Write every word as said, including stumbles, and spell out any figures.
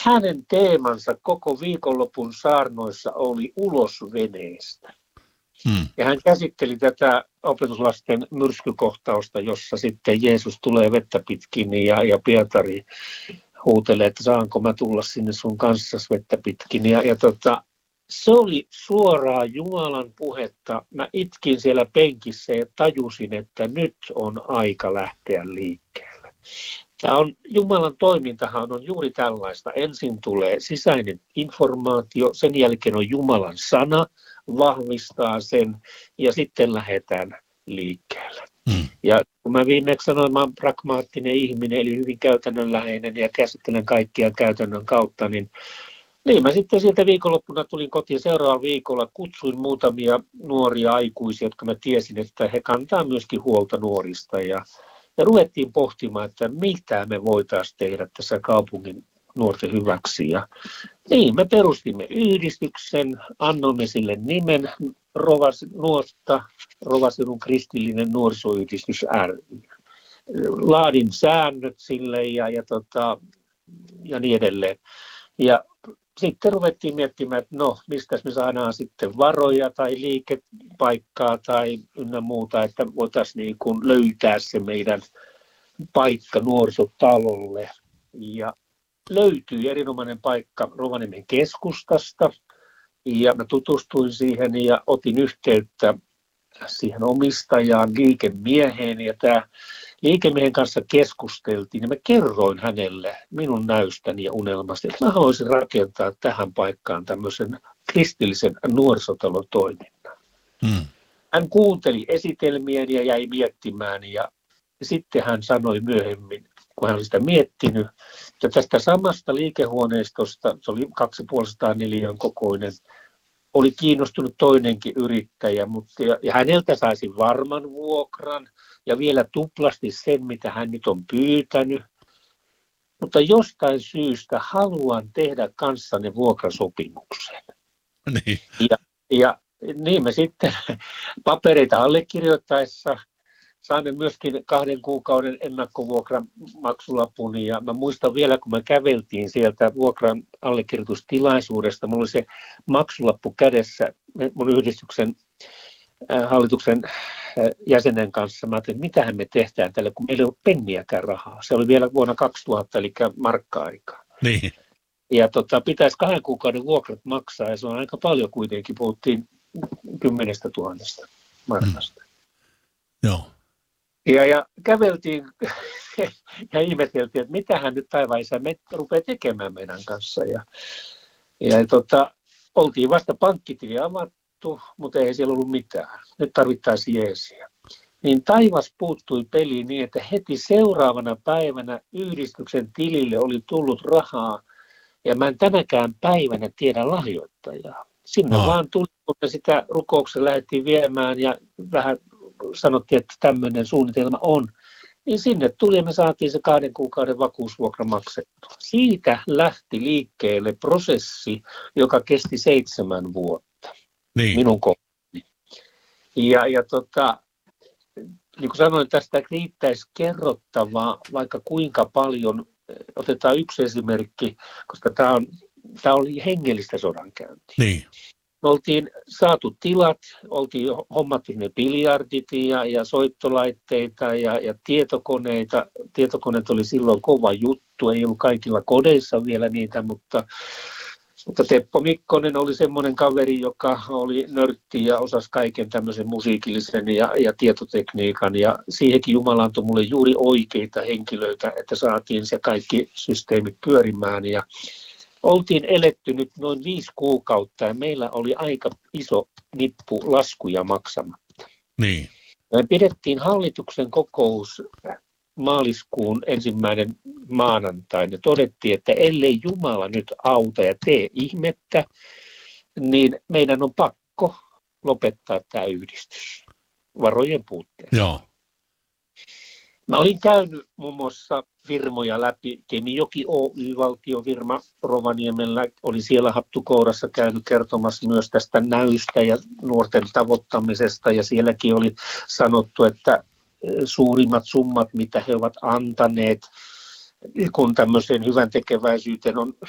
hänen teemansa koko viikonlopun saarnoissa oli ulos veneestä. Hmm. Ja hän käsitteli tätä opetuslasten myrskykohtausta, jossa sitten Jeesus tulee vettä pitkin ja, ja Pietari huutelee, että saanko mä tulla sinne sun kanssasi vettä pitkin. Ja, ja tota, se oli suoraa Jumalan puhetta. Mä itkin siellä penkissä ja tajusin, että nyt on aika lähteä liikkeelle. Tämä on, Jumalan toimintahan on juuri tällaista. Ensin tulee sisäinen informaatio, sen jälkeen on Jumalan sana, vahvistaa sen ja sitten lähdetään liikkeelle. Hmm. Ja kun mä viimeksi sanoin, mä olen pragmaattinen ihminen, eli hyvin käytännönläheinen ja käsittelen kaikkia käytännön kautta, niin niin mä sitten sieltä viikonloppuna tulin kotiin seuraavalla viikolla, kutsuin muutamia nuoria aikuisia, jotka mä tiesin, että he kantaa myöskin huolta nuorista ja, ja ruvettiin pohtimaan, että mitä me voitaisiin tehdä tässä kaupungin nuorten hyväksi. Ja niin, me perustimme yhdistyksen, annoimme sille nimen Rovas, Nuotta, Rovasirun kristillinen nuorisoyhdistys ry. Laadin säännöt sille ja, ja, tota, ja niin edelleen. Ja sitten ruvettiin miettimään, että no, mistä me saadaan sitten varoja tai liikepaikkaa tai ynnä muuta, että voitaisiin niin kuin löytää se meidän paikka nuorisotalolle. Ja löytyi erinomainen paikka Rovaniemen keskustasta ja mä tutustuin siihen ja otin yhteyttä siihen omistajaan, liikemieheen, ja tämä liikemiehen kanssa keskusteltiin ja mä kerroin hänelle minun näystäni ja unelmasta, että mä haluaisin rakentaa tähän paikkaan tämmöisen kristillisen nuorisotalon toiminnan. Hmm. Hän kuunteli esitelmiäni ja jäi miettimään ja sitten hän sanoi myöhemmin, kun hän oli sitä miettinyt, että tästä samasta liikehuoneistosta, se oli kaksisataaviisikymmentä neliön kokoinen, oli kiinnostunut toinenkin yrittäjä, mutta ja, ja häneltä saisi varman vuokran ja vielä tuplasti sen, mitä hän nyt on pyytänyt. Mutta jostain syystä haluan tehdä kanssanne vuokrasopimuksen. Niin. Ja, ja niin me sitten papereita allekirjoittaessa saimme myöskin kahden kuukauden ennakkovuokran maksulapun ja mä muistan vielä, kun me käveltiin sieltä vuokran allekirjoitustilaisuudesta, mulla oli se maksulappu kädessä mun yhdistyksen äh, hallituksen äh, jäsenen kanssa. Mä ajattelin, että mitähän me tehdään tälle, kun meillä ei ole penniäkään rahaa. Se oli vielä vuonna kaksituhatta, eli markka-aikaa. Niin. Ja tota, pitäisi kahden kuukauden vuokrat maksaa ja se on aika paljon kuitenkin, puhuttiin kymmenestä tuhannesta markasta. Mm. Joo. Ja, ja käveltiin ja ihmeteltiin, että mitähän nyt taivaan me rupeaa tekemään meidän kanssa. Ja, ja tota, oltiin vasta pankkitili avattu, mutta ei siellä ollut mitään. Nyt tarvittaisiin jeesiä. Niin taivas puuttui peliin niin, että heti seuraavana päivänä yhdistyksen tilille oli tullut rahaa. Ja mä en tänäkään päivänä tiedä lahjoittajaa. Sinne no. vaan tuli, mutta sitä rukouksen lähdettiin viemään ja vähän sanottiin, että tämmöinen suunnitelma on, niin sinne tuli ja me saatiin se kahden kuukauden vakuusvuokra maksettua. Siitä lähti liikkeelle prosessi, joka kesti seitsemän vuotta, niin. minun kohdallani. Ja, ja tota, niin kuin sanoin, tästä riittäisi kerrottavaa vaikka kuinka paljon. Otetaan yksi esimerkki, koska tämä, on, tämä oli hengellistä sodankäyntiä. Niin. Me oltiin saatu tilat, oltiin hommattu ne biljardit ja, ja soittolaitteita ja, ja tietokoneita. Tietokoneet oli silloin kova juttu, ei ollut kaikilla kodeissa vielä niitä, mutta, mutta Teppo Mikkonen oli semmoinen kaveri, joka oli nörtti ja osasi kaiken tämmöisen musiikillisen ja, ja tietotekniikan. Ja siihenkin Jumala antoi mulle juuri oikeita henkilöitä, että saatiin se kaikki systeemit pyörimään. Ja oltiin eletty nyt noin viisi kuukautta ja meillä oli aika iso nippu laskuja maksamatta. Niin. Me pidettiin hallituksen kokous maaliskuun ensimmäinen maanantaina. Todettiin, että ellei Jumala nyt auta ja tee ihmettä, niin meidän on pakko lopettaa tämä yhdistys varojen puutteessa. Joo. Mä olin käynyt muun muassa firmoja läpi. Kemijoki Oy-valtiofirma Rovaniemellä oli siellä hattukourassa käynyt kertomassa myös tästä näystä ja nuorten tavoittamisesta. Ja sielläkin oli sanottu, että suurimmat summat, mitä he ovat antaneet, kun tämmöiseen hyvän tekeväisyyteen on